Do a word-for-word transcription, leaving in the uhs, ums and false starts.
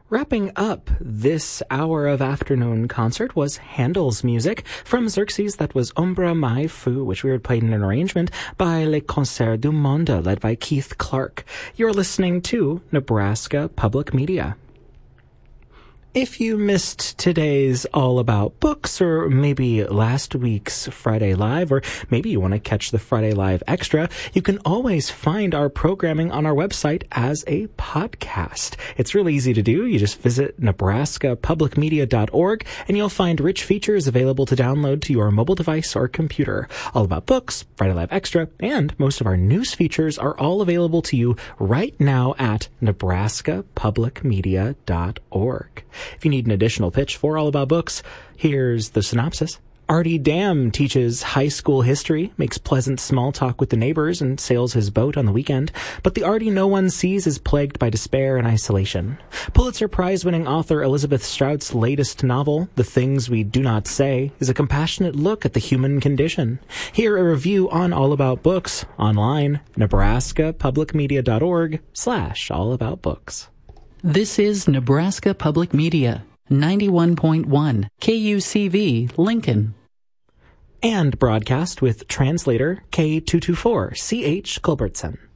Wrapping up this hour of afternoon concert was Handel's music from Xerxes. That was Ombra Mai Fu, which we heard played in an arrangement by Les Concerts du Monde, led by Keith Clark. You're listening to Nebraska Public Media. If you missed today's All About Books, or maybe last week's Friday Live, or maybe you want to catch the Friday Live Extra, you can always find our programming on our website as a podcast. It's really easy to do. You just visit nebraska public media dot org, and you'll find rich features available to download to your mobile device or computer. All About Books, Friday Live Extra, and most of our news features are all available to you right now at nebraska public media dot org. If you need an additional pitch for All About Books, here's the synopsis. Artie Dam teaches high school history, makes pleasant small talk with the neighbors, and sails his boat on the weekend. But the Artie no one sees is plagued by despair and isolation. Pulitzer Prize-winning author Elizabeth Strout's latest novel, The Things We Do Not Say, is a compassionate look at the human condition. Hear a review on All About Books online, nebraska public media dot org slash all about books. This is Nebraska Public Media, ninety-one point one K U C V, Lincoln. And broadcast with translator K two two four C H Culbertson.